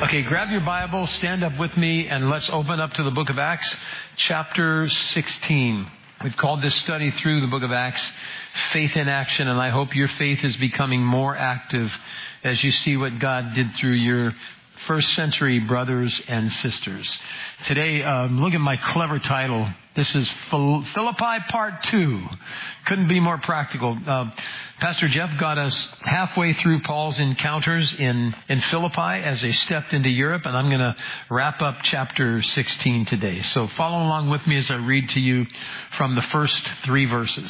Okay, grab your Bible, stand up with me, and let's open up to the book of Acts, chapter 16. We've called this study through the book of Acts, Faith in Action, and I hope your faith is becoming more active as you see what God did through your first century brothers and sisters. Today, look at my clever title. This is Philippi Part 2. Couldn't be more practical. Pastor Jeff got us halfway through Paul's encounters in Philippi as they stepped into Europe, and I'm going to wrap up chapter 16 today. So follow along with me as I read to you from the first 3 verses.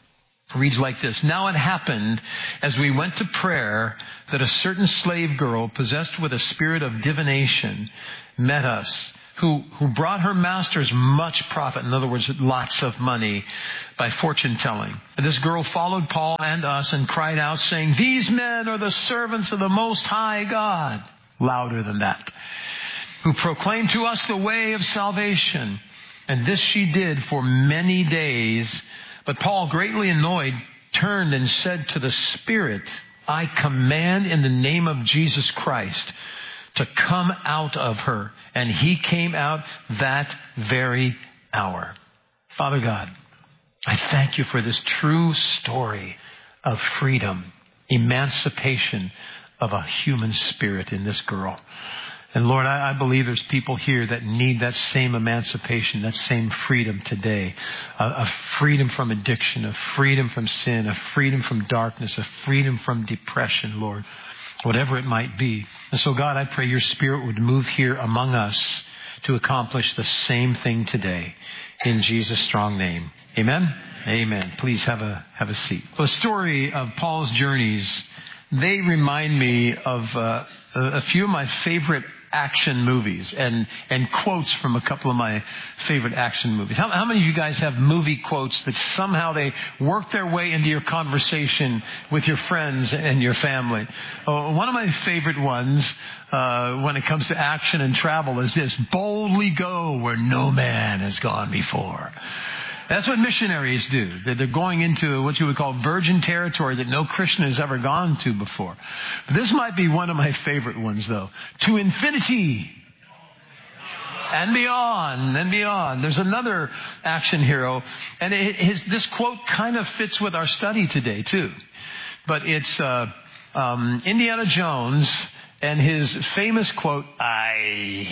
It reads like this. Now it happened as we went to prayer that a certain slave girl possessed with a spirit of divination met us, who brought her masters much profit, in other words, lots of money, by fortune telling. And this girl followed Paul and us and cried out, saying, "These men are the servants of the Most High God," louder than that, "who proclaim to us the way of salvation." And this she did for many days. But Paul, greatly annoyed, turned and said to the Spirit, "I command in the name of Jesus Christ to come out of her." And he came out that very hour. Father God, I thank you for this true story of freedom, emancipation of a human spirit in this girl. And Lord, I believe there's people here that need that same emancipation, that same freedom today. A freedom from addiction, a freedom from sin, a freedom from darkness, a freedom from depression, Lord. Whatever it might be. And so God, I pray your Spirit would move here among us to accomplish the same thing today. In Jesus' strong name. Amen? Amen. Please have a seat. The story of Paul's journeys, they remind me of a few of my favorite action movies and quotes from a couple of my favorite action movies. How many of you guys have movie quotes that somehow they work their way into your conversation with your friends and your family? One of my favorite ones when it comes to action and travel is this: "Boldly go where no man has gone before." That's what missionaries do. They're going into what you would call virgin territory that no Christian has ever gone to before. But this might be one of my favorite ones, though. "To infinity and beyond and beyond." There's another action hero, and this quote kind of fits with our study today, too. But it's Indiana Jones and his famous quote, I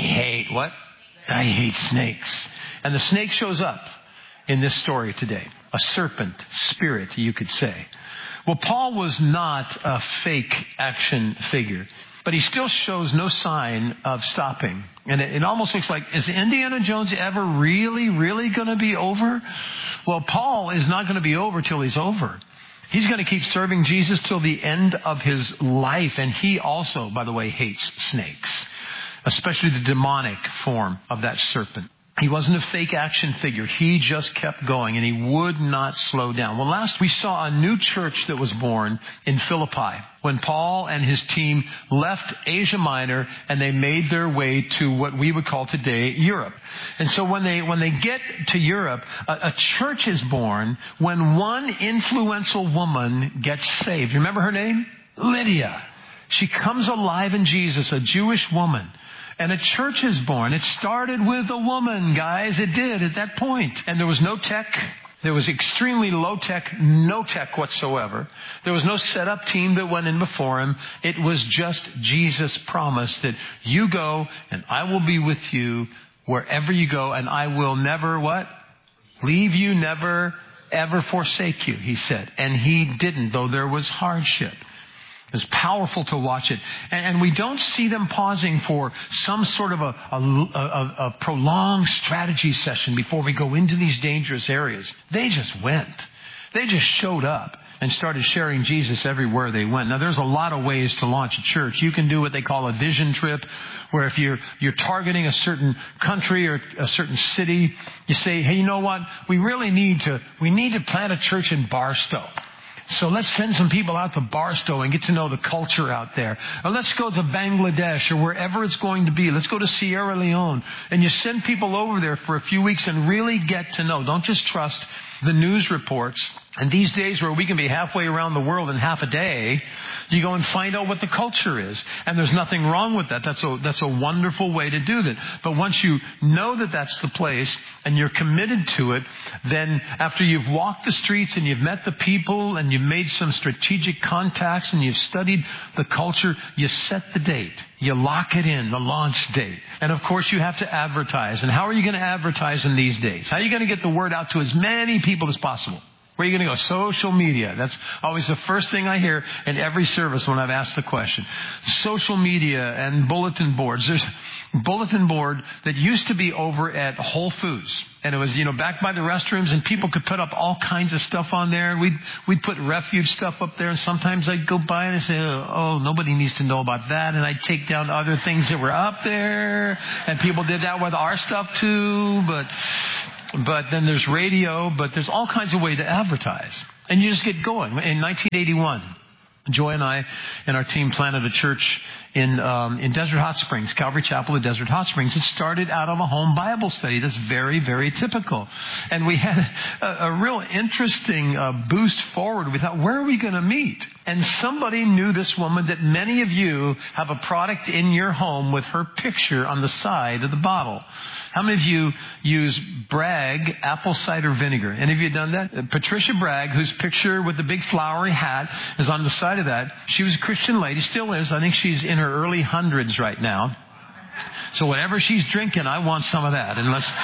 hate snakes. And the snake shows up in this story today. A serpent spirit, you could say. Well, Paul was not a fake action figure, but he still shows no sign of stopping. And it almost looks like, is Indiana Jones ever really going to be over? Well, Paul is not going to be over till he's over. He's going to keep serving Jesus till the end of his life. And he also, by the way, hates snakes, especially the demonic form of that serpent. He wasn't a fake action figure. He just kept going, and he would not slow down. Well, last we saw a new church that was born in Philippi when Paul and his team left Asia Minor and they made their way to what we would call today Europe. And so when they get to Europe, a church is born when one influential woman gets saved. You remember her name? Lydia. She comes alive in Jesus, a Jewish woman. And a church is born. It started with a woman, guys. It did at that point. And there was no tech. There was extremely low tech, no tech whatsoever. There was no setup team that went in before him. It was just Jesus' promise that you go and I will be with you wherever you go, and I will never what? Leave you, never, ever forsake you, he said. And he didn't, though there was hardship. It was powerful to watch it. And we don't see them pausing for some sort of a prolonged strategy session before we go into these dangerous areas. They just went. They just showed up and started sharing Jesus everywhere they went. Now, there's a lot of ways to launch a church. You can do what they call a vision trip, where if you're targeting a certain country or a certain city, you say, hey, you know what? We need to plant a church in Barstow. So let's send some people out to Barstow and get to know the culture out there. Or let's go to Bangladesh or wherever it's going to be. Let's go to Sierra Leone. And you send people over there for a few weeks and really get to know. Don't just trust, the news reports. And these days where we can be halfway around the world in half a day, you go and find out what the culture is. And there's nothing wrong with that. That's a wonderful way to do that. But once you know that that's the place and you're committed to it, then after you've walked the streets and you've met the people and you've made some strategic contacts and you've studied the culture, you set the date. You lock it in, the launch date. And of course you have to advertise. And how are you going to advertise in these days? How are you going to get the word out to as many people as possible? Where are you going to go? Social media. That's always the first thing I hear in every service when I've asked the question. Social media and bulletin boards. There's a bulletin board that used to be over at Whole Foods. And it was, back by the restrooms, and people could put up all kinds of stuff on there. We'd put refuge stuff up there, and sometimes I'd go by and I'd say, oh, nobody needs to know about that. And I'd take down other things that were up there. And people did that with our stuff too, But then there's radio, but there's all kinds of ways to advertise. And you just get going. In 1981, Joy and I and our team planted a church in Desert Hot Springs, Calvary Chapel of Desert Hot Springs. It started out of a home Bible study. That's very, very typical. And we had a real interesting boost forward. We thought, where are we going to meet? And somebody knew this woman that many of you have a product in your home with her picture on the side of the bottle. How many of you use Bragg apple cider vinegar? Any of you done that? Patricia Bragg, whose picture with the big flowery hat is on the side of that. She was a Christian lady, still is. I think she's in her early hundreds right now. So whatever she's drinking, I want some of that.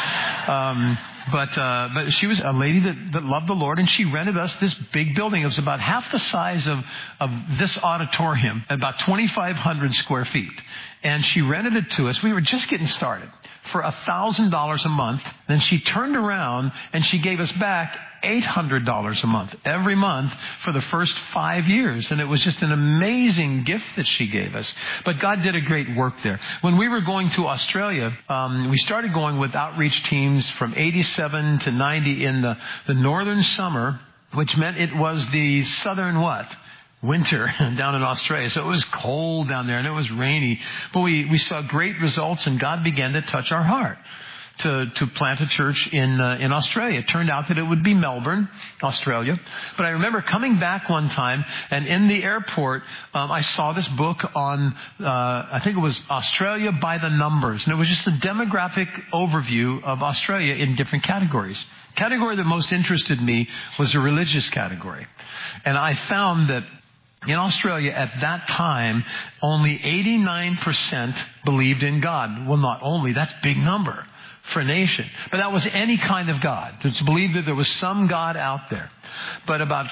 But she was a lady that loved the Lord, and she rented us this big building. It was about half the size of this auditorium, about 2,500 square feet. And she rented it to us. We were just getting started for $1,000 a month. Then she turned around and she gave us back $800 a month, every month for the first 5 years. And it was just an amazing gift that she gave us. But God did a great work there. When we were going to Australia, we started going with outreach teams from 87 to 90 in the northern summer, which meant it was the southern what? Winter down in Australia. So it was cold down there and it was rainy. But we saw great results, and God began to touch our heart to plant a church in Australia. It turned out that it would be Melbourne, Australia. But I remember coming back one time, and in the airport, I saw this book on, I think it was Australia by the Numbers. And it was just a demographic overview of Australia in different categories. The category that most interested me was the religious category. And I found that in Australia at that time, only 89% believed in God. Well, not only, that's a big number for a nation. But that was any kind of God. It's believed that there was some God out there. But about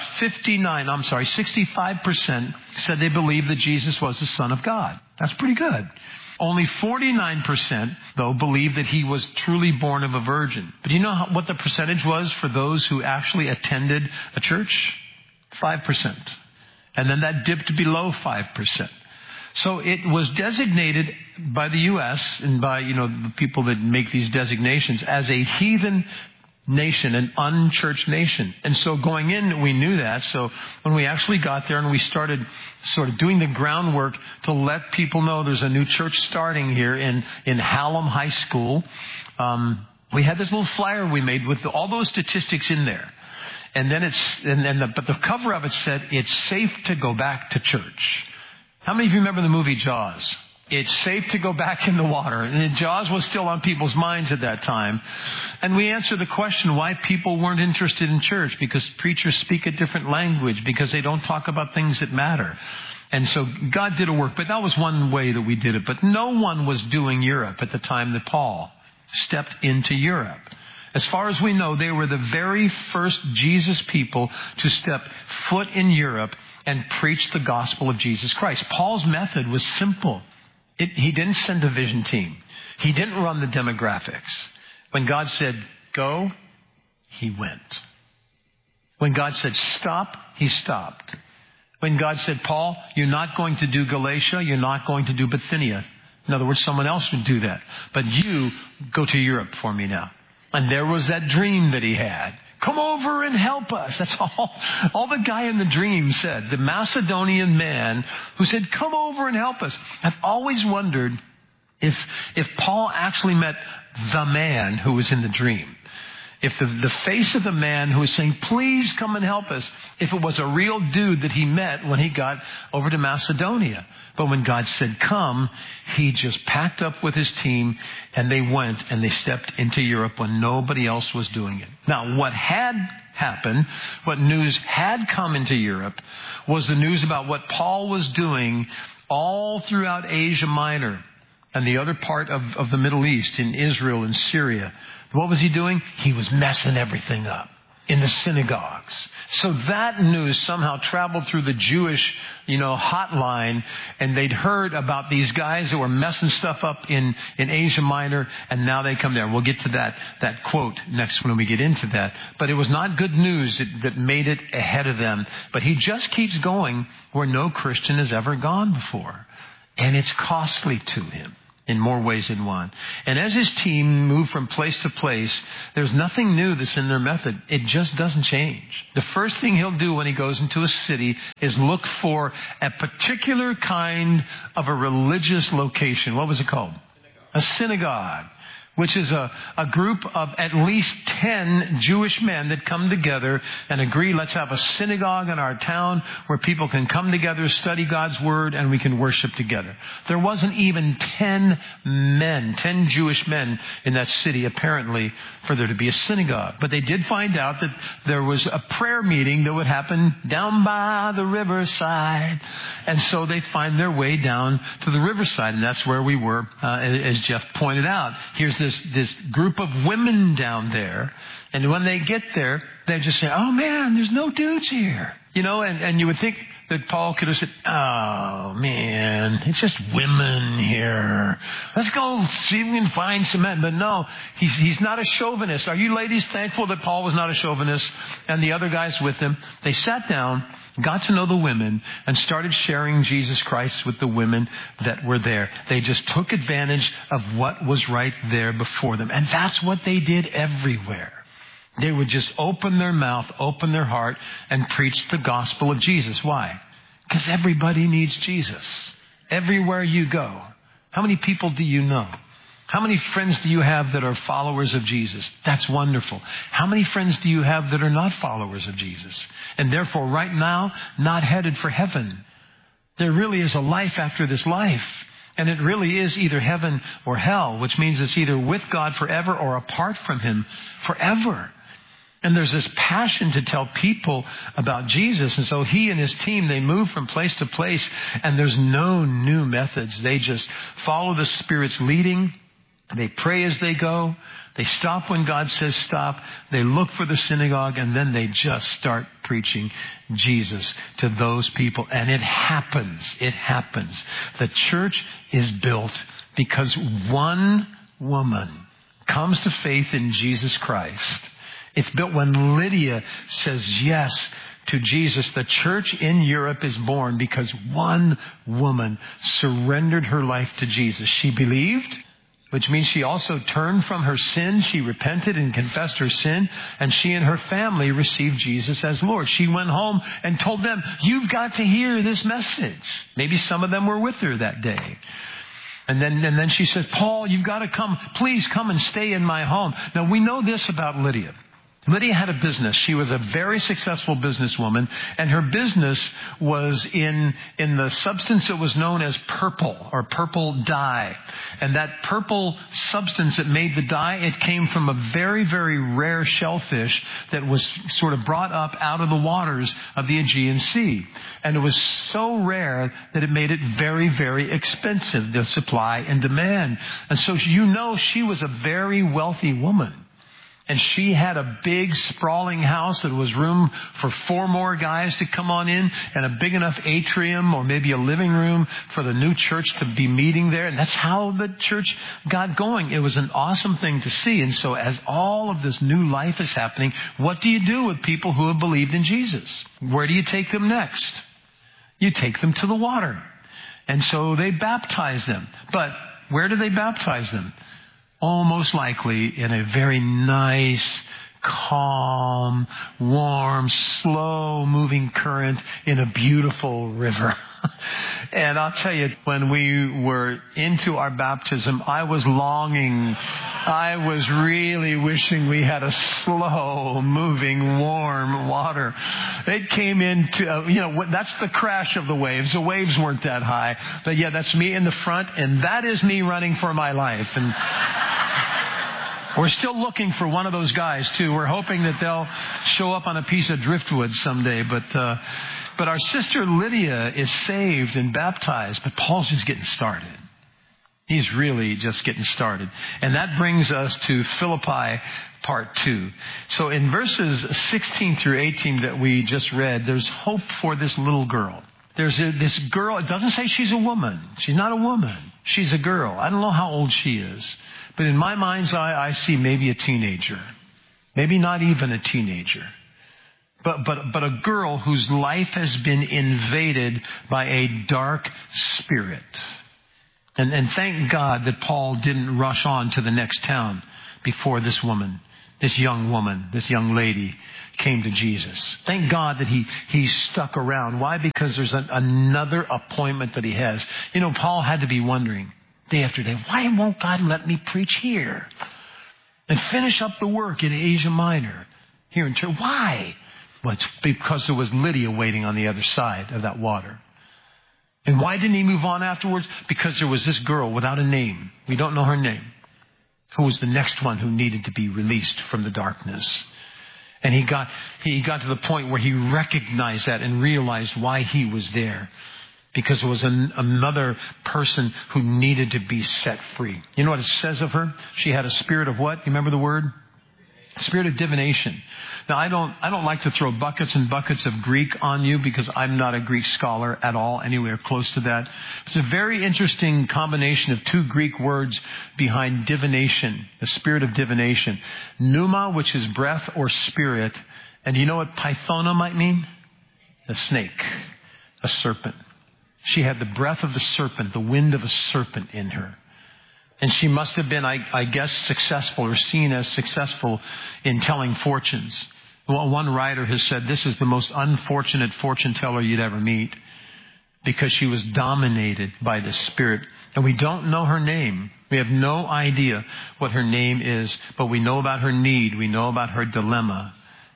65% said they believed that Jesus was the Son of God. That's pretty good. Only 49%, though, believed that he was truly born of a virgin. But do you know what the percentage was for those who actually attended a church? 5%. And then that dipped below 5%. So it was designated by the U.S. and by, the people that make these designations as a heathen nation, an unchurched nation. And so going in, we knew that. So when we actually got there and we started sort of doing the groundwork to let people know there's a new church starting here in Hallam High School, we had this little flyer we made with all those statistics in there. And then but the cover of it said, it's safe to go back to church. How many of you remember the movie Jaws? It's safe to go back in the water. And Jaws was still on people's minds at that time. And we answered the question why people weren't interested in church. Because preachers speak a different language. Because they don't talk about things that matter. And so God did a work. But that was one way that we did it. But no one was doing Europe at the time that Paul stepped into Europe. As far as we know, they were the very first Jesus people to step foot in Europe and preach the gospel of Jesus Christ. Paul's method was simple. He didn't send a vision team. He didn't run the demographics. When God said, go, he went. When God said, stop, he stopped. When God said, Paul, you're not going to do Galatia, you're not going to do Bithynia. In other words, someone else would do that. But you go to Europe for me now. And there was that dream that he had. Come over and help us. That's all the guy in the dream said. The Macedonian man who said, come over and help us. I've always wondered if Paul actually met the man who was in the dream. if the face of the man who was saying, please come and help us, if it was a real dude that he met when he got over to Macedonia. But when God said, come, he just packed up with his team and they went and they stepped into Europe when nobody else was doing it. Now, what had happened, what news had come into Europe, was the news about what Paul was doing all throughout Asia Minor and the other part of the Middle East, in Israel and Syria. What was he doing? He was messing everything up in the synagogues. So that news somehow traveled through the Jewish, hotline, and they'd heard about these guys that were messing stuff up in Asia Minor, and now they come there. We'll get to that quote next when we get into that. But it was not good news that made it ahead of them. But he just keeps going where no Christian has ever gone before. And it's costly to him in more ways than one. And as his team moved from place to place, there's nothing new that's in their method. It just doesn't change. The first thing he'll do when he goes into a city is look for a particular kind of a religious location. What was it called? A synagogue, which is a group of at least 10 Jewish men that come together and agree, let's have a synagogue in our town where people can come together, study God's Word, and we can worship together. There wasn't even 10 Jewish men in that city, apparently, for there to be a synagogue. But they did find out that there was a prayer meeting that would happen down by the riverside. And so they find their way down to the riverside, and that's where we were, as Jeff pointed out. Here's this group of women down there, and when they get there, they just say, oh man, there's no dudes here. And you would think that Paul could have said, oh man, it's just women here. Let's go see if we can find some men. But no, he's not a chauvinist. Are you ladies thankful that Paul was not a chauvinist and the other guys with him? They sat down, got to know the women, and started sharing Jesus Christ with the women that were there. They just took advantage of what was right there before them. And that's what they did everywhere. They would just open their mouth, open their heart, and preach the gospel of Jesus. Why? Because everybody needs Jesus. Everywhere you go. How many people do you know? How many friends do you have that are followers of Jesus? That's wonderful. How many friends do you have that are not followers of Jesus? And therefore, right now, not headed for heaven. There really is a life after this life. And it really is either heaven or hell, which means it's either with God forever or apart from Him forever. And there's this passion to tell people about Jesus. And so he and his team, they move from place to place, and there's no new methods. They just follow the Spirit's leading. They pray as they go. They stop when God says stop. They look for the synagogue, and then they just start preaching Jesus to those people. And it happens. It happens. The church is built because one woman comes to faith in Jesus Christ. It's built when Lydia says yes to Jesus. The church in Europe is born because one woman surrendered her life to Jesus. She believed, which means she also turned from her sin. She repented and confessed her sin, and she and her family received Jesus as Lord. She went home and told them, you've got to hear this message. Maybe some of them were with her that day. And then she says, Paul, you've got to come. Please come and stay in my home. Now, we know this about Lydia. Lydia had a business. She was a very successful businesswoman, and her business was in the substance that was known as purple or purple dye. And that purple substance that made the dye, it came from a very, very rare shellfish that was sort of brought up out of the waters of the Aegean Sea. And it was so rare that it made it very, very expensive, the supply and demand. And so she was a very wealthy woman. And she had a big sprawling house that was room for 4 more guys to come on in, and a big enough atrium or maybe a living room for the new church to be meeting there. And that's how the church got going. It was an awesome thing to see. And so as all of this new life is happening, what do you do with people who have believed in Jesus? Where do you take them next? You take them to the water. And so they baptize them. But where do they baptize them? Most likely in a very nice, calm, warm, slow-moving current in a beautiful river. And I'll tell you, when we were into our baptism, I was longing I was really wishing we had a slow-moving, warm water. It came into, that's the crash of the waves. The waves weren't that high. But yeah, that's me in the front, and that is me running for my life. And we're still looking for one of those guys, too. We're hoping that they'll show up on a piece of driftwood someday. But our sister Lydia is saved and baptized, but Paul's just getting started. He's really just getting started. And that brings us to Philippi part 2. So in verses 16 through 18 that we just read, there's hope for this little girl. There's this girl. It doesn't say she's a woman. She's not a woman. She's a girl. I don't know how old she is. But in my mind's eye, I see maybe a teenager. Maybe not even a teenager. But a girl whose life has been invaded by a dark spirit. And thank God that Paul didn't rush on to the next town before this young lady came to Jesus. Thank God that he stuck around. Why? Because there's another appointment that he has. Paul had to be wondering day after day, why won't God let me preach here and finish up the work in Asia Minor here in Turkey? Why? Well, it's because there was Lydia waiting on the other side of that water. And why didn't he move on afterwards? Because there was this girl without a name. We don't know her name. Who was the next one who needed to be released from the darkness. And he got to the point where he recognized that and realized why he was there. Because there was another person who needed to be set free. You know what it says of her? She had a spirit of what? You remember the word? Spirit of divination. Now, I don't like to throw buckets and buckets of Greek on you because I'm not a Greek scholar at all, anywhere close to that. It's a very interesting combination of two Greek words behind divination, the spirit of divination. Pneuma, which is breath or spirit. And you know what Pythona might mean? A snake, a serpent. She had the breath of the serpent, the wind of a serpent in her. And she must have been, I guess, successful or seen as successful in telling fortunes. Well, one writer has said this is the most unfortunate fortune teller you'd ever meet because she was dominated by the spirit. And we don't know her name. We have no idea what her name is, but we know about her need. We know about her dilemma.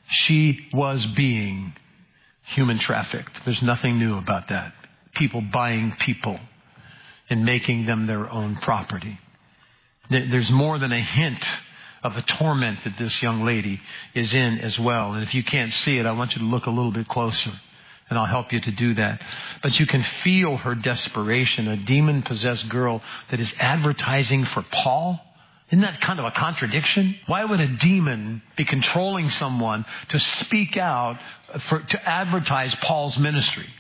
She was being human trafficked. There's nothing new about that. People buying people and making them their own property. There's more than a hint of the torment that this young lady is in as well. And if you can't see it, I want you to look a little bit closer, and I'll help you to do that. But you can feel her desperation, a demon-possessed girl that is advertising for Paul. Isn't that kind of a contradiction? Why would a demon be controlling someone to speak out to advertise Paul's ministry?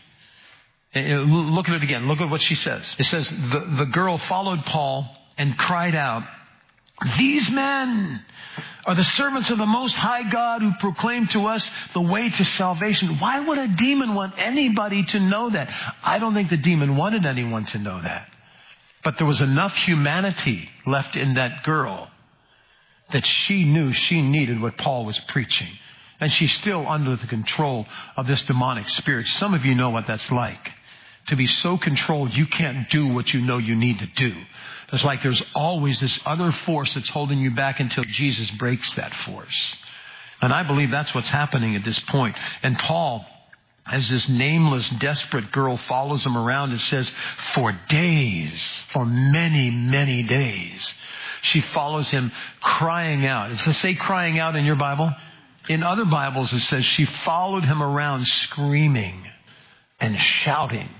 Look at it again. Look at what she says. It says, the girl followed Paul and cried out, "These men are the servants of the Most High God who proclaim to us the way to salvation." Why would a demon want anybody to know that? I don't think the demon wanted anyone to know that. But there was enough humanity left in that girl that she knew she needed what Paul was preaching. And she's still under the control of this demonic spirit. Some of you know what that's like. To be so controlled, you can't do what you know you need to do. It's like there's always this other force that's holding you back until Jesus breaks that force. And I believe that's what's happening at this point. And Paul, as this nameless, desperate girl follows him around, it says, for days, for many, many days, she follows him crying out. Does it say crying out in your Bible? In other Bibles, it says she followed him around screaming and shouting.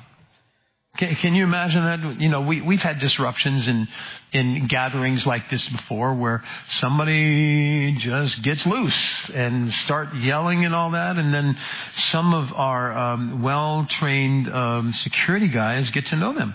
Can you imagine that? You know, we've had disruptions in gatherings like this before where somebody just gets loose and start yelling and all that. And then some of our well-trained security guys get to know them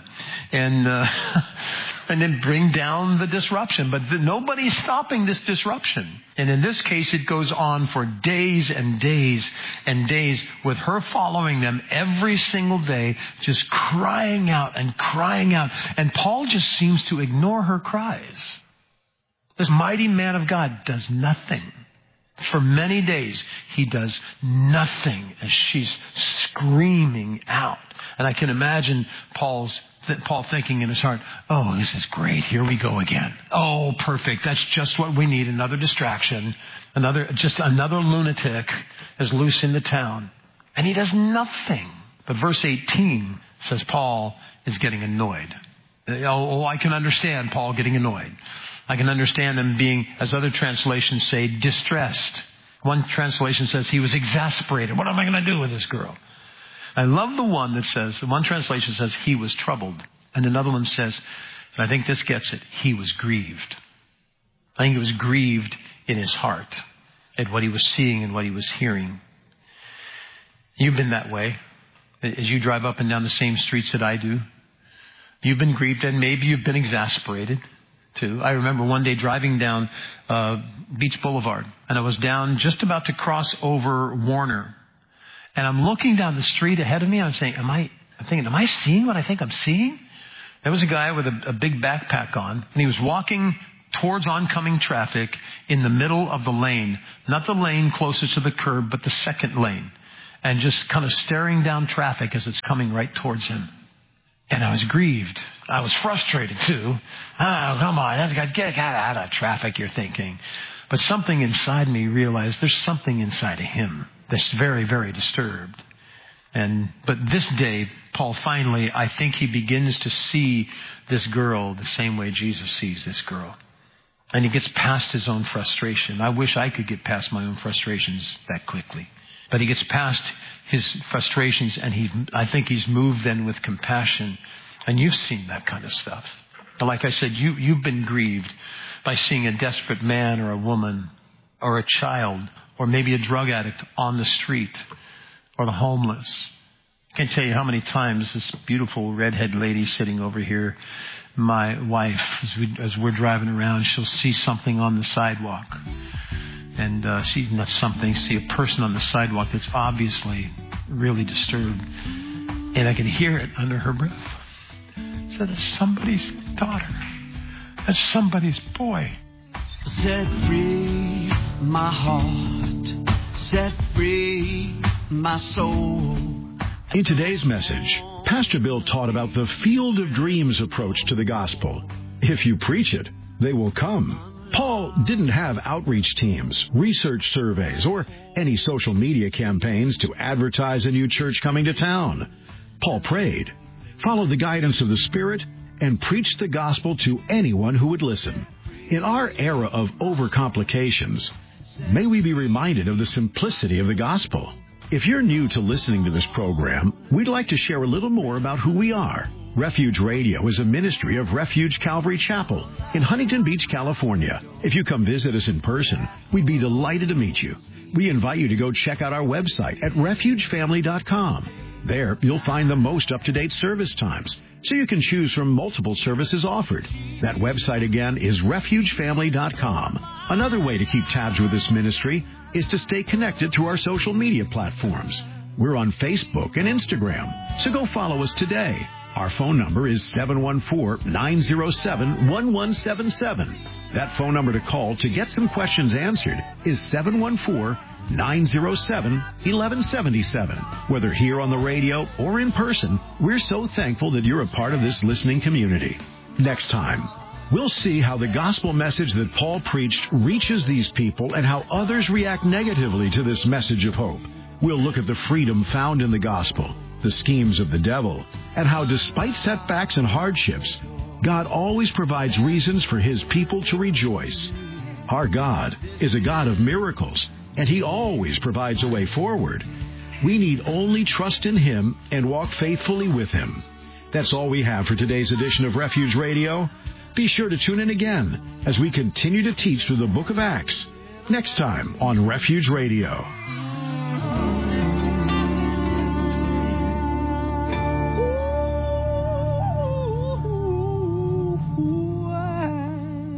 and then bring down the disruption. But nobody's stopping this disruption. And in this case, it goes on for days and days and days with her following them every single day, just crying out and crying out. And Paul just seems to ignore her cries. This mighty man of God does nothing. For many days, he does nothing as she's screaming out. And I can imagine Paul's Paul thinking in his heart, oh, this is great. Here we go again. Oh, perfect. That's just what we need. Another distraction. Another lunatic is loose in the town. And he does nothing. But verse 18 says Paul is getting annoyed. Oh, I can understand Paul getting annoyed. I can understand him being, as other translations say, distressed. One translation says he was exasperated. What am I going to do with this girl? I love the one that says, one translation says he was troubled. And another one says, and I think this gets it, he was grieved. I think he was grieved in his heart at what he was seeing and what he was hearing. You've been that way. As you drive up and down the same streets that I do, you've been grieved and maybe you've been exasperated too. I remember one day driving down Beach Boulevard, and I was down just about to cross over Warner. And I'm looking down the street ahead of me. I'm thinking, am I seeing what I think I'm seeing? There was a guy with a big backpack on, and he was walking towards oncoming traffic in the middle of the lane. Not the lane closest to the curb, but the second lane. And just kind of staring down traffic as it's coming right towards him. And I was grieved. I was frustrated too. Oh, come on, get out of traffic, you're thinking. But something inside me realized there's something inside of him that's very, very disturbed. But this day, Paul finally, I think he begins to see this girl the same way Jesus sees this girl. And he gets past his own frustration. I wish I could get past my own frustrations that quickly. But he gets past his frustrations, and I think he's moved then with compassion. And you've seen that kind of stuff. But like I said, you've been grieved by seeing a desperate man or a woman or a child or maybe a drug addict on the street or the homeless. I can't tell you how many times this beautiful redhead lady sitting over here, my wife, as we're driving around, she'll see something on the sidewalk. And see a person on the sidewalk that's obviously really disturbed. And I can hear it under her breath. So that's somebody's daughter. That's somebody's boy. Set free my heart. Set free my soul. In today's message, Pastor Bill taught about the field of dreams approach to the gospel. If you preach it, they will come. Paul didn't have outreach teams, research surveys, or any social media campaigns to advertise a new church coming to town. Paul prayed, followed the guidance of the Spirit, and preached the gospel to anyone who would listen. In our era of overcomplications, may we be reminded of the simplicity of the gospel. If you're new to listening to this program, we'd like to share a little more about who we are. Refuge Radio is a ministry of Refuge Calvary Chapel in Huntington Beach, California. If you come visit us in person, we'd be delighted to meet you. We invite you to go check out our website at refugefamily.com. There, you'll find the most up-to-date service times, so you can choose from multiple services offered. That website again is refugefamily.com. Another way to keep tabs with this ministry is to stay connected through our social media platforms. We're on Facebook and Instagram, so go follow us today. Our phone number is 714-907-1177. That phone number to call to get some questions answered is 714-907-1177. Whether here on the radio or in person, we're so thankful that you're a part of this listening community. Next time, we'll see how the gospel message that Paul preached reaches these people and how others react negatively to this message of hope. We'll look at the freedom found in the gospel, the schemes of the devil, and how despite setbacks and hardships, God always provides reasons for His people to rejoice. Our God is a God of miracles, and He always provides a way forward. We need only trust in Him and walk faithfully with Him. That's all we have for today's edition of Refuge Radio. Be sure to tune in again as we continue to teach through the book of Acts, next time on Refuge Radio.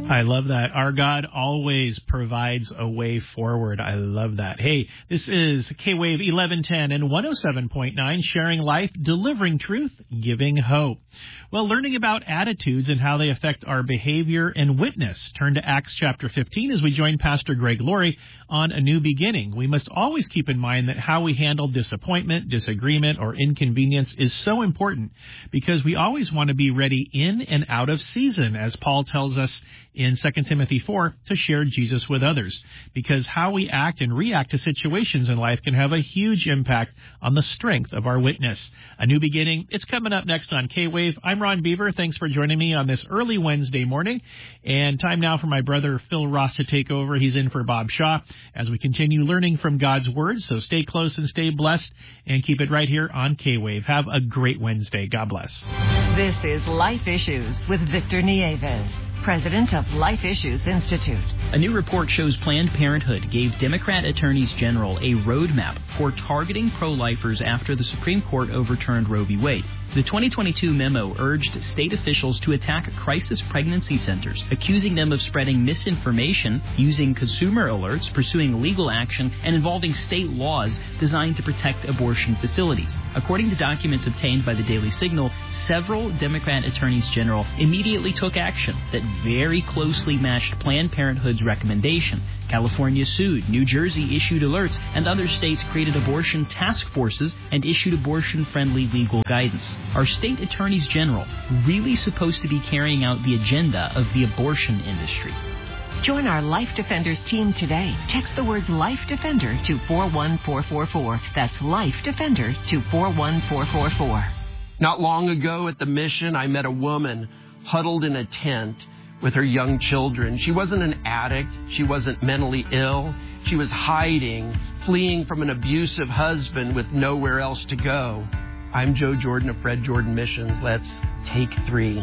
I love that. Our God always provides a way forward. I love that. Hey, this is K-Wave 1110 and 107.9, sharing life, delivering truth, giving hope. Well, learning about attitudes and how they affect our behavior and witness. Turn to Acts chapter 15 as we join Pastor Greg Laurie on A New Beginning. We must always keep in mind that how we handle disappointment, disagreement, or inconvenience is so important because we always want to be ready in and out of season, as Paul tells us in 2 Timothy 4, to share Jesus with others, because how we act and react to situations in life can have a huge impact on the strength of our witness. A New Beginning, it's coming up next on K-Wave. I'm Ron Beaver. Thanks for joining me on this early Wednesday morning. And time now for my brother Phil Ross to take over. He's in for Bob Shaw as we continue learning from God's Word. So stay close and stay blessed and keep it right here on K-Wave. Have a great Wednesday. God bless. This is Life Issues with Victor Nieves, president of Life Issues Institute. A new report shows Planned Parenthood gave Democrat attorneys general a roadmap for targeting pro-lifers after the Supreme Court overturned Roe v. Wade. The 2022 memo urged state officials to attack crisis pregnancy centers, accusing them of spreading misinformation, using consumer alerts, pursuing legal action, and involving state laws designed to protect abortion facilities. According to documents obtained by the Daily Signal, several Democrat attorneys general immediately took action that very closely matched Planned Parenthood's recommendation. California sued, New Jersey issued alerts, and other states created abortion task forces and issued abortion-friendly legal guidance. Are state attorneys general really supposed to be carrying out the agenda of the abortion industry? Join our Life Defenders team today. Text the words Life Defender to 41444. That's Life Defender to 41444. Not long ago at the mission, I met a woman huddled in a tent with her young children. She wasn't an addict. She wasn't mentally ill. She was hiding, fleeing from an abusive husband with nowhere else to go. I'm Joe Jordan of Fred Jordan Missions. Let's take 3.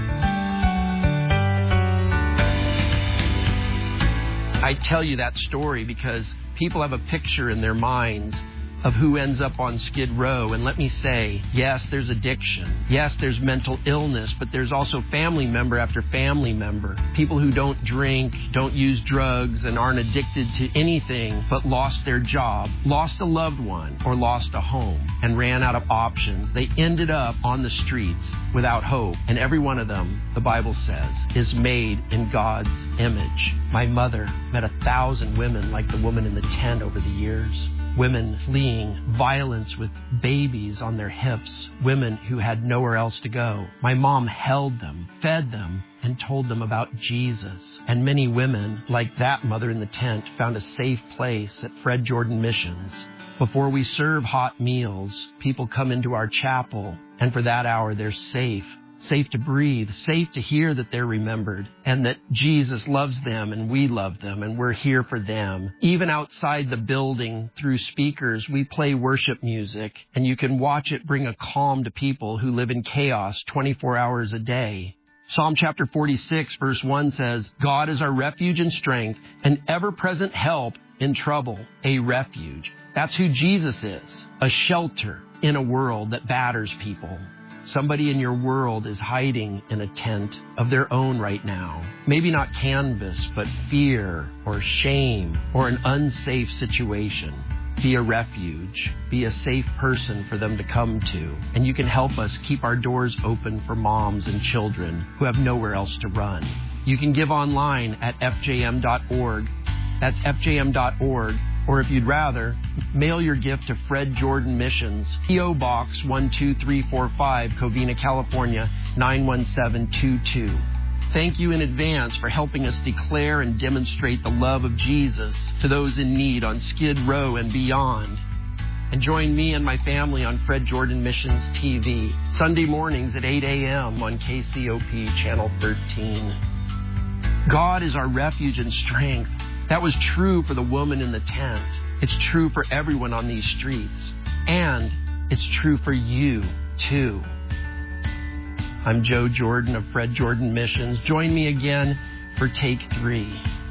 I tell you that story because people have a picture in their minds of who ends up on Skid Row. And let me say, yes, there's addiction. Yes, there's mental illness, but there's also family member after family member. People who don't drink, don't use drugs, and aren't addicted to anything, but lost their job, lost a loved one, or lost a home, and ran out of options. They ended up on the streets without hope. And every one of them, the Bible says, is made in God's image. My mother met 1,000 women like the woman in the tent over the years. Women fleeing violence with babies on their hips. Women who had nowhere else to go. My mom held them, fed them, and told them about Jesus. And many women, like that mother in the tent, found a safe place at Fred Jordan Missions. Before we serve hot meals, people come into our chapel, and for that hour they're safe. Safe to breathe, safe to hear that they're remembered, and that Jesus loves them and we love them and we're here for them. Even outside the building, through speakers, we play worship music, and you can watch it bring a calm to people who live in chaos 24 hours a day. Psalm chapter 46, verse 1 says, God is our refuge and strength, an ever-present help in trouble, a refuge. That's who Jesus is, a shelter in a world that batters people. Somebody in your world is hiding in a tent of their own right now. Maybe not canvas, but fear or shame or an unsafe situation. Be a refuge. Be a safe person for them to come to. And you can help us keep our doors open for moms and children who have nowhere else to run. You can give online at fjm.org. That's fjm.org. Or if you'd rather, mail your gift to Fred Jordan Missions, P.O. Box 12345, Covina, California, 91722. Thank you in advance for helping us declare and demonstrate the love of Jesus to those in need on Skid Row and beyond. And join me and my family on Fred Jordan Missions TV, Sunday mornings at 8 a.m. on KCOP Channel 13. God is our refuge and strength. That was true for the woman in the tent. It's true for everyone on these streets. And it's true for you, too. I'm Joe Jordan of Fred Jordan Missions. Join me again for Take 3.